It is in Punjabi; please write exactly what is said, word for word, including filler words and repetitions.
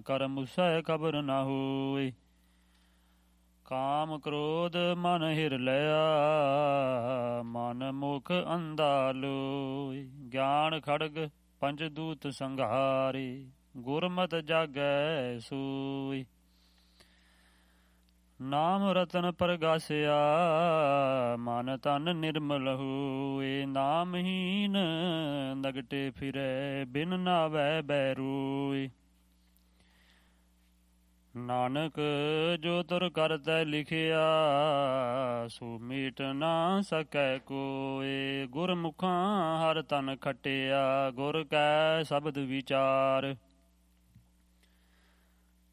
ਕਰ ਮੁਸੈ ਖਬਰ ਨਾ ਹੋਏ। ਕਾਮ ਕ੍ਰੋਧ ਮਨ ਹਿਰ ਲਿਆ, ਮਨ ਮੁਖ ਅੰਧਾ ਲੋਇ। ਗਿਆਨ ਖੜਗ ਪੰਜ ਦੂਤ ਸੰਘਾਰੇ, ਗੁਰਮਤਿ ਜਾਗੈ ਸੋਇ। ਨਾਮ ਰਤਨ ਪਰਗਾਸਿਆ, ਮਨ ਤਨ ਨਿਰਮਲ ਹੋਏ। ਨਾਮਹੀਨ ਨਗਟੇ ਫਿਰੈ, ਬਿਨ ਨਾਵੈ ਬੈਰੋਇ। ਨਾਨਕ ਜੋ ਤੁਰ ਕਰਤੈ ਲਿਖਿਆ, ਸੋ ਮੀਟ ਨਾ ਸਕੈ ਕੋਇ। ਗੁਰਮੁਖਾਂ ਹਰ ਤਨ ਖਟਿਆ, ਗੁਰ ਕੈ ਸ਼ਬਦ ਵਿਚਾਰ।